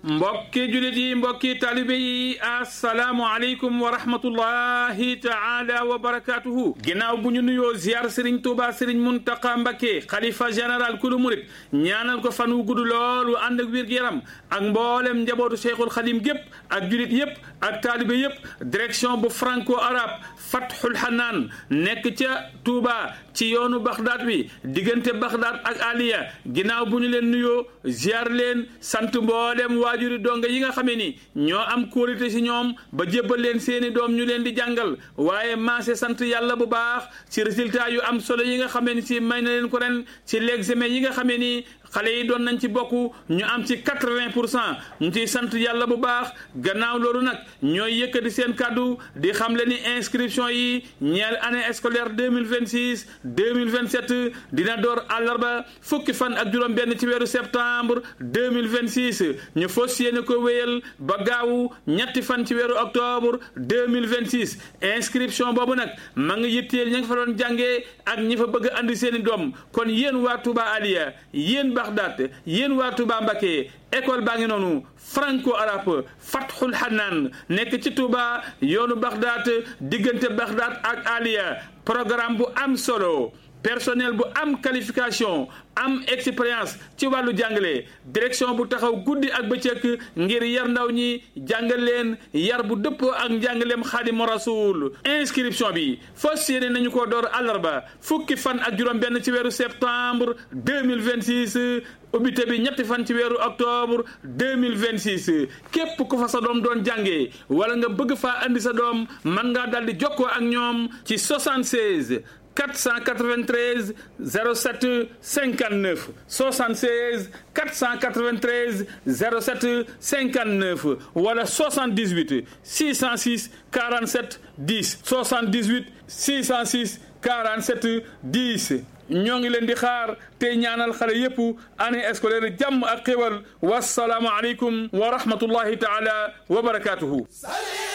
mbokki julit yi mbokki taalibe yi assalaamu aleykum wa rahmatullahi taala wa barakatuhu ginnaaw bu ñu nuyoo ziar Serigne Touba Serigne Mountakha Mbacké xalifa général kulu murit ñaanal ko fan wu gudd loolu ànd ak wér gu yaram ak mboolem njabootu Cheikhul Khadim gépp ak julit yépp ak taalibe yépp direction bu franco arabe Fathul Hanaan nekk ca Touba ci yoonu Bagdad bi diggante Bagdad ak Aliya ginnaaw bu ñu leen nuyoo ziar leen sant mboolem waajuri donga yi nga xamee ni ñoo am kóolite ci ñoom ba jébbal leen seeni doom ñu leen di jàngal waaye maase sant yàlla bu baax ci résultat yu am solo yi nga xamee ni ci may na leen ko ren ci l'examen yi nga xamee ni xale yi doon nañ ci bokk ñu am ci 80% ñu ciy sant yàlla bu baax gannaaw loolu nag ñooy yëkkati seen kàddu di xam le ni inscription yi ñeel année scolaire 2026 2027 dina door àllarba fukki fan ak juróom benn ci weeru septembre 2026 ñu fas yéene ko wéyal ba gaawu ñetti fan ci weeru octobre 2026 inscription boobu nag ma ngi yitteel ña nga fa doon jàngee ak ñi fa bëgg andi seeni doom kon yéen waa Touba Aliya yéen Bagdad yéen waa Touba Mbacké école baa ngi noonu franco arabe Fathul Hanaan nekk ci Touba yoonu Bagdad diggante Bagdad ak Aliya programme bu am solo personnel bu am qualification am expérience ci wàllu jàngale direction bu taxaw guddi ak bëccëg ngir yar ndaw ñi jàngal leen yar bu dëppoo ak njàngaleem Xaadimu Rasuul inscription bi fas yéene nañu ko door àllarba fukki fan ak juróom benn ci weeru septembre 2026 ubbite bi ñetti fan ci weeru octobre 2026 képp ku fa sa doom doon jàngee wala nga bëgg faa andi sa doom mën ngaa daldi jokkoo ak ñoom ci 76 493 07 59 76 493 07 59 wala 78 606 47 10 78 606 47 10 ñoo ngi leen di xaar te ñaanal xale yépp année scolaire jàmm ak xéwal wassalaamu aleykum wa rahmatullahi taala wa barakatuhu